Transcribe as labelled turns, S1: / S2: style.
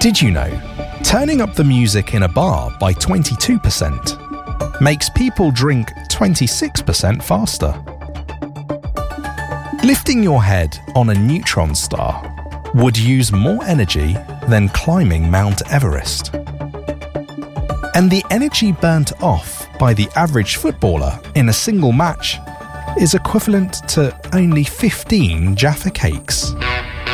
S1: Did you know? Turning up the music in a bar by 22% makes people drink 26% faster. Lifting your head on a neutron star would use more energy than climbing Mount Everest. And the energy burnt off by the average footballer in a single match is equivalent to only 15 Jaffa cakes.